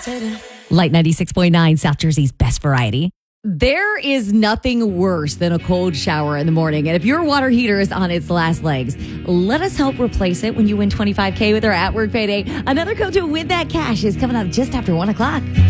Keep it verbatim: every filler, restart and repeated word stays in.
Light ninety-six point nine, South Jersey's best variety. There is nothing worse than a cold shower in the morning. And if your water heater is on its last legs, let us help replace it when you win twenty-five K with our at-work payday. Another code to win that cash is coming up just after one o'clock.